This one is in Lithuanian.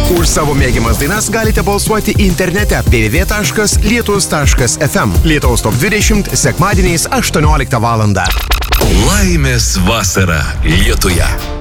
Už savo mėgiamas dainas galite balsuoti internete www.lietus.fm. Lietaus top 20 sekmadieniais 18 val. Laimės vasara Lietuje.